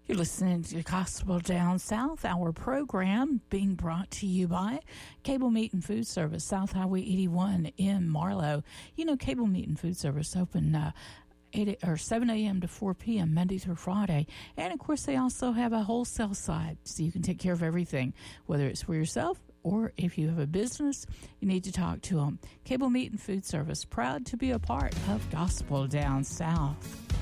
You're listening to Gospel Down South, our program being brought to you by Cable Meat and Food Service, South Highway 81 in Marlow. You know, Cable Meat and Food Service open 7 a.m. to 4 p.m. Monday through Friday. And, of course, they also have a wholesale side, so you can take care of everything, whether it's for yourself or if you have a business, you need to talk to them. Cable Meat and Food Service, proud to be a part of Gospel Down South.